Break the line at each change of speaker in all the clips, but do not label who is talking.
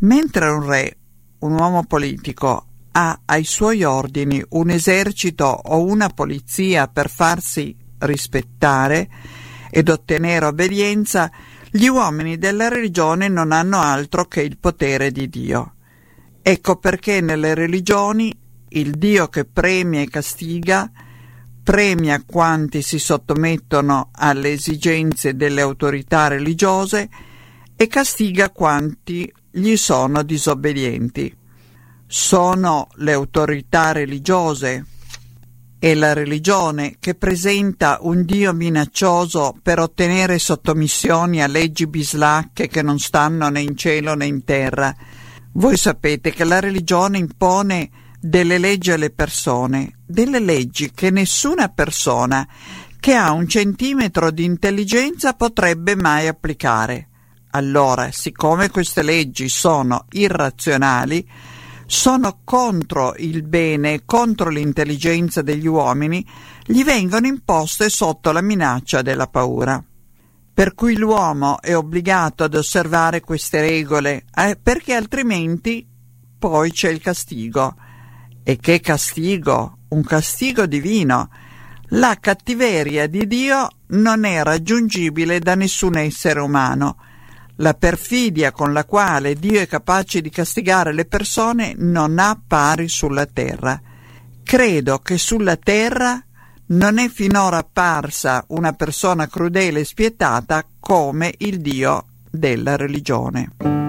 Mentre un re, un uomo politico, ha ai suoi ordini un esercito o una polizia per farsi rispettare ed ottenere obbedienza, gli uomini della religione non hanno altro che il potere di Dio. Ecco perché nelle religioni il Dio che premia e castiga, premia quanti si sottomettono alle esigenze delle autorità religiose e castiga quanti gli sono disobbedienti. Sono le autorità religiose e la religione che presenta un Dio minaccioso per ottenere sottomissioni a leggi bislacche che non stanno né in cielo né in terra. Voi sapete che la religione impone delle leggi alle persone, delle leggi che nessuna persona che ha un centimetro di intelligenza potrebbe mai applicare. Allora, siccome queste leggi sono irrazionali, sono contro il bene, contro l'intelligenza degli uomini, gli vengono imposte sotto la minaccia della paura. Per cui l'uomo è obbligato ad osservare queste regole, perché altrimenti poi c'è il castigo. E che castigo? Un castigo divino. La cattiveria di Dio non è raggiungibile da nessun essere umano. La perfidia con la quale Dio è capace di castigare le persone non ha pari sulla terra. Credo che sulla terra non è finora apparsa una persona crudele e spietata come il Dio della religione.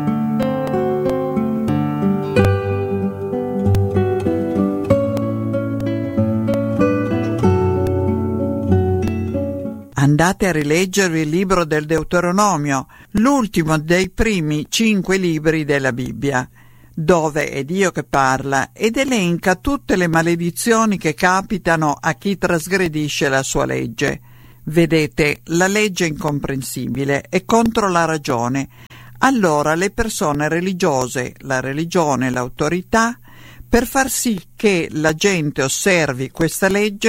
Andate a rileggervi il libro del Deuteronomio, l'ultimo dei primi 5 libri della Bibbia, dove è Dio che parla ed elenca tutte le maledizioni che capitano a chi trasgredisce la sua legge. Vedete, la legge è incomprensibile, è contro la ragione. Allora le persone religiose, la religione, l'autorità, per far sì che la gente osservi questa legge,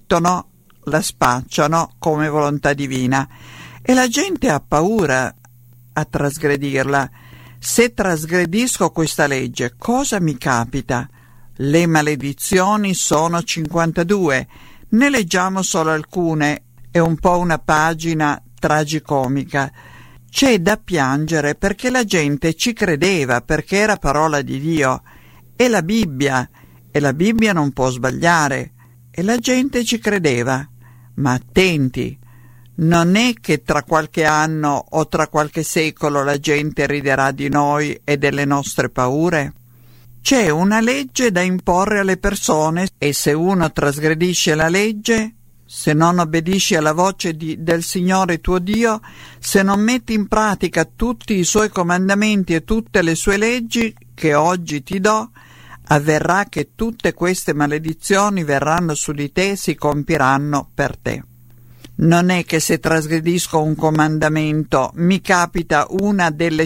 la spacciano come volontà divina e la gente ha paura a trasgredirla. Se trasgredisco questa legge, cosa mi capita? Le maledizioni sono 52, ne leggiamo solo alcune, è un po' una pagina tragicomica. C'è da piangere perché la gente ci credeva, perché era parola di Dio, e la Bibbia non può sbagliare, e la gente ci credeva. Ma attenti, non è che tra qualche anno o tra qualche secolo la gente riderà di noi e delle nostre paure? C'è una legge da imporre alle persone e se uno trasgredisce la legge, se non obbedisci alla voce del Signore tuo Dio, se non metti in pratica tutti i suoi comandamenti e tutte le sue leggi che oggi ti do, avverrà che tutte queste maledizioni verranno su di te e si compiranno per te. Non è che se trasgredisco un comandamento mi capita una delle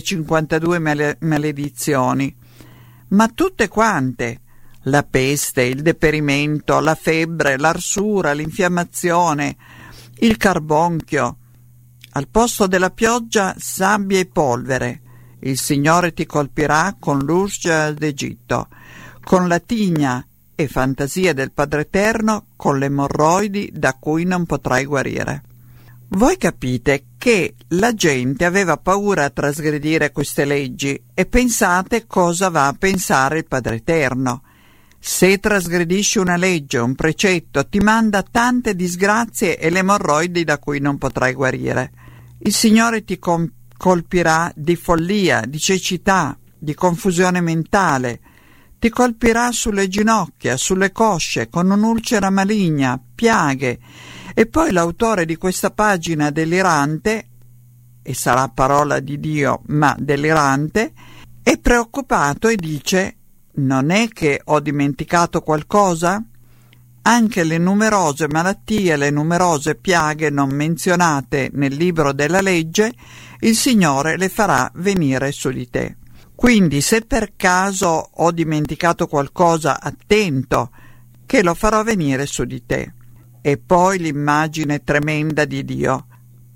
52 maledizioni, ma tutte quante: la peste, il deperimento, la febbre, l'arsura, l'infiammazione, il carbonchio. Al posto della pioggia, sabbia e polvere. Il Signore ti colpirà con l'urgia d'Egitto, con la tigna e fantasia del Padre Eterno, con le emorroidi da cui non potrai guarire. Voi capite che la gente aveva paura a trasgredire queste leggi e pensate cosa va a pensare il Padre Eterno. Se trasgredisci una legge, un precetto, ti manda tante disgrazie e le emorroidi da cui non potrai guarire. Il Signore ti colpirà di follia, di cecità, di confusione mentale. Ti colpirà sulle ginocchia, sulle cosce, con un'ulcera maligna, piaghe. E poi l'autore di questa pagina delirante, e sarà parola di Dio, ma delirante, è preoccupato e dice: non è che ho dimenticato qualcosa? Anche le numerose malattie, le numerose piaghe non menzionate nel libro della legge, il Signore le farà venire su di te. Quindi se per caso ho dimenticato qualcosa, attento, che lo farò venire su di te. E poi l'immagine tremenda di Dio.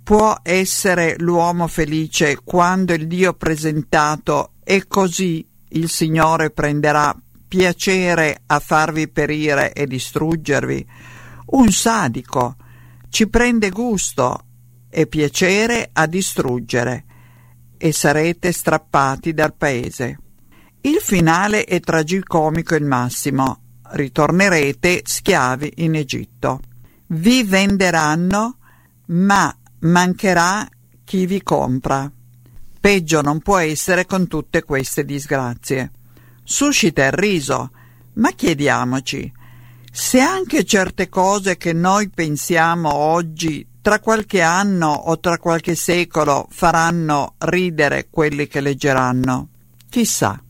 Può essere l'uomo felice quando il Dio presentato è così il Signore prenderà piacere a farvi perire e distruggervi? Un sadico ci prende gusto e piacere a distruggere e sarete strappati dal paese. Il finale è tragicomico il massimo. Ritornerete schiavi in Egitto. Vi venderanno, ma mancherà chi vi compra. Peggio non può essere con tutte queste disgrazie. Suscita il riso, ma chiediamoci, se anche certe cose che noi pensiamo oggi, tra qualche anno o tra qualche secolo, faranno ridere quelli che leggeranno. Chissà.